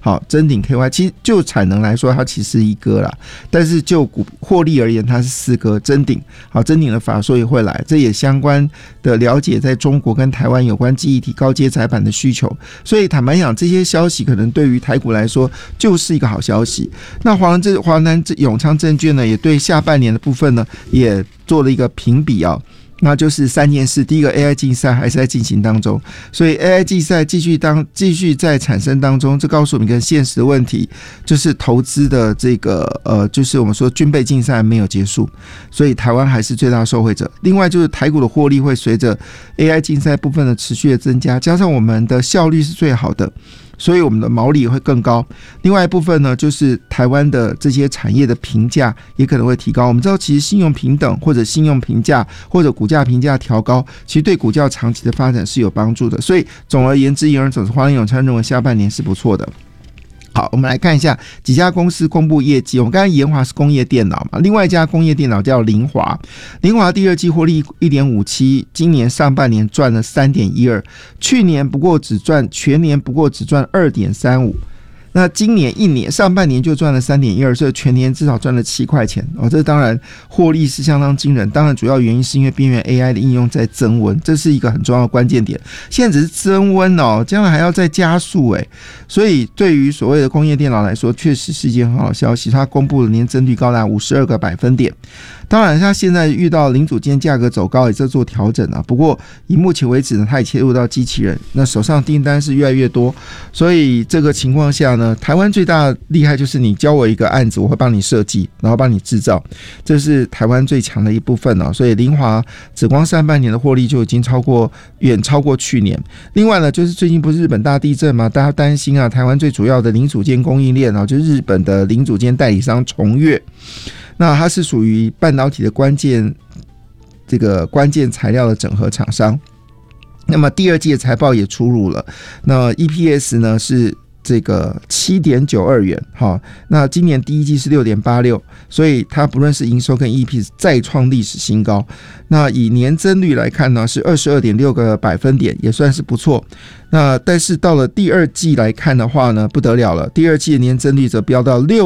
好，臻鼎 KY 其实就产能来说它其实一哥啦，但是就股获利而言它是四哥，臻鼎好，臻鼎的法说也会来，这也相关的了解在中国跟台湾有关记忆体高阶载板的需求，所以坦白讲这些消息可能对于台股来说就是一个好消息。那华南永昌证券呢也对下半年的部分呢也做了一个评比啊，那就是3件事，第一个 AI 竞赛还是在进行当中，所以 AI 竞赛继续在产生当中，这告诉我们一个现实的问题，就是投资的这个就是我们说军备竞赛没有结束，所以台湾还是最大受惠者。另外就是台股的获利会随着 AI 竞赛部分的持续的增加，加上我们的效率是最好的，所以我们的毛利也会更高。另外一部分呢，就是台湾的这些产业的评价也可能会提高。我们知道，其实信用平等或者信用评价或者股价评价调高，其实对股价长期的发展是有帮助的。所以总而言之，华南永昌认为下半年是不错的。好，我们来看一下几家公司公布业绩。我们刚才研华是工业电脑嘛，另外一家工业电脑叫凌华，凌华第二季获利 1.57， 今年上半年赚了 3.12， 去年不过只赚全年不过只赚 2.35，那今年一年上半年就赚了 3.12， 所以全年至少赚了7块钱哦，这当然获利是相当惊人。当然主要原因是因为边缘 AI 的应用在增温，这是一个很重要的关键点。现在只是增温哦，将来还要再加速所以对于所谓的工业电脑来说，确实是一件很好的消息。它公布的年增率高达52个百分点。当然它现在遇到零组件价格走高也在做调整不过以目前为止呢，它也切入到机器人，那手上订单是越来越多，所以这个情况下呢，台湾最大的厉害就是你交我一个案子，我会帮你设计，然后帮你制造，这是台湾最强的一部分所以凌华只光上半年的获利就已经远超过去年。另外呢，就是最近不是日本大地震嘛，大家担心台湾最主要的零组件供应链就是日本的零组件代理商重越，那它是属于半导体的关键材料的整合厂商。那么第二季的财报也出炉了，那 EPS 呢是这个 7.92 元，那今年第一季是 6.86， 所以它不论是营收跟 EPS 再创历史新高。那以年增率来看呢，是 22.6 个百分点，也算是不错。那但是到了第二季来看的话呢，不得了了，第二季的年增率则飙到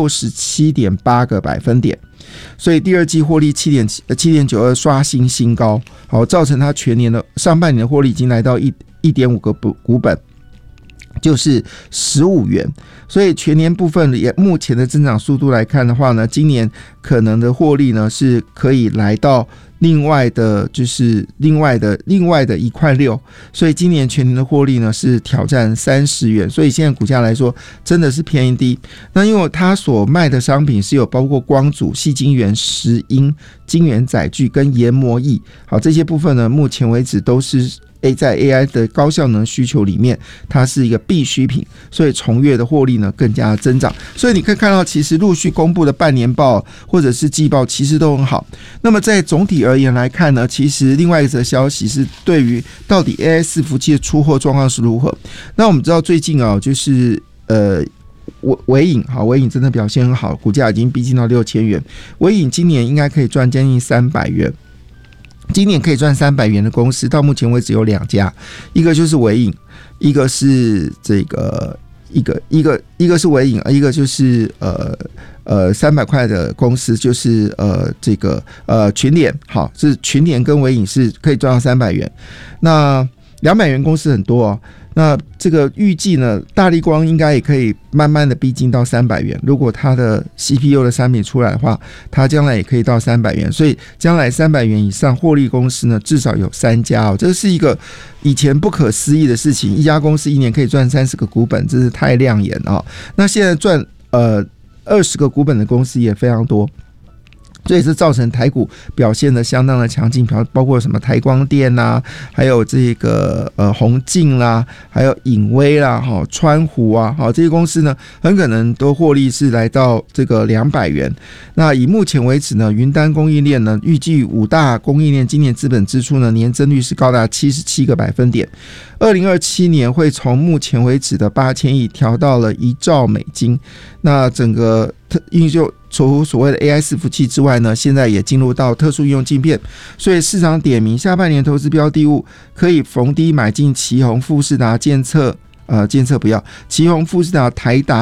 67.8 个百分点，所以第二季获利 7.92 刷新新高，好，造成它全年的上半年的获利已经来到 1.5 个股本，就是15元，所以全年部分也目前的增长速度来看的话呢，今年可能的获利呢是可以来到另外的1块6，所以今年全年的获利呢是挑战30元，所以现在股价来说真的是便宜低。那因为它所卖的商品是有包括光阻、矽晶圆、石英、晶圆载具跟研磨液，好，这些部分呢目前为止都是在 AI 的高效能需求里面，它是一个必需品，所以重越的获利呢更加增长。所以你可以看到，其实陆续公布的半年报或者是季报其实都很好。那么在总体而言来看呢，其实另外一则消息是对于到底 AI 伺服器的出货状况是如何。那我们知道最近就是微影真的表现很好，股价已经逼近到6000元。微影今年应该可以赚将近300元。今年可以赚300元的公司，到目前为止有2家，一个就是微影，一个是这个一个是微影，一个就是300块的公司，就是群联，好，是群联跟微影是可以赚到300元。那200元公司很多那这个预计呢，大立光应该也可以慢慢的逼近到300元。如果它的 CPU 的产品出来的话，它将来也可以到300元。所以将来300元以上获利公司呢，至少有3家这是一个以前不可思议的事情。一家公司一年可以赚30个股本，真是太亮眼那现在赚20个股本的公司也非常多。所以是造成台股表现的相当的强劲，包括什么台光电还有这个宏晋啦，还有颖威啦，川湖这些公司呢，很可能都获利是来到这个200元。那以目前为止呢，云端供应链呢，预计5大供应链今年资本支出呢，年增率是高达77个百分点。2027年会从目前为止的8000亿调到了1兆美金。那整个就除所谓的 AI 伺服器之外呢，现在也进入到特殊应用晶片，所以市场点名下半年投资标的物可以逢低买进奇鋐、富士达、健策不要，奇鋐、富士达、台达。